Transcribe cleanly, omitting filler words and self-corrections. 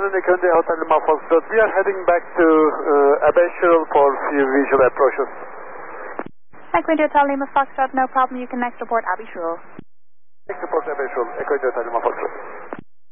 afternoon, Echo India Hotel Lima Foxtrot. We are heading back to Abbeychurul for few visual approaches. Echo India Hotel Lima Foxtrot, no problem. You can next report Abbeychurul. Next report Abbeychurul, Echo India Hotel Lima Foxtrot.